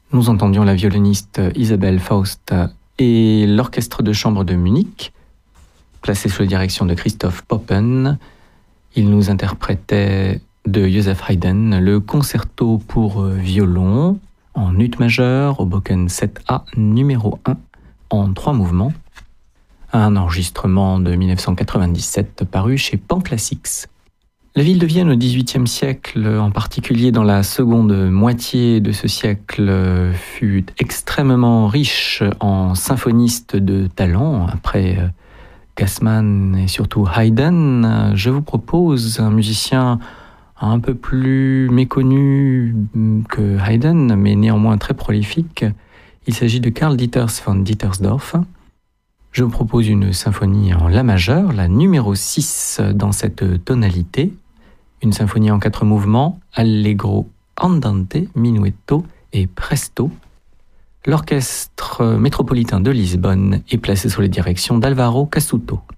Nous entendions la violoniste Isabelle Faust et l'orchestre de chambre de Munich, placé sous la direction de Christoph Poppen. Il nous interprétait de Joseph Haydn le concerto pour violon en ut majeur au Bocken 7A numéro 1 en 3 mouvements. Un enregistrement de 1997 paru chez Pan Classics. La ville de Vienne au XVIIIe siècle, en particulier dans la seconde moitié de ce siècle, fut extrêmement riche en symphonistes de talent. Après Gassmann et surtout Haydn, je vous propose un musicien un peu plus méconnu que Haydn, mais néanmoins très prolifique. Il s'agit de Karl Dieters von Dietersdorf. Je vous propose une symphonie en la majeur, la numéro 6 dans cette tonalité. Une symphonie en 4 mouvements, allegro, andante, minuetto et presto. L'orchestre métropolitain de Lisbonne est placé sous la direction d'Alvaro Cassuto.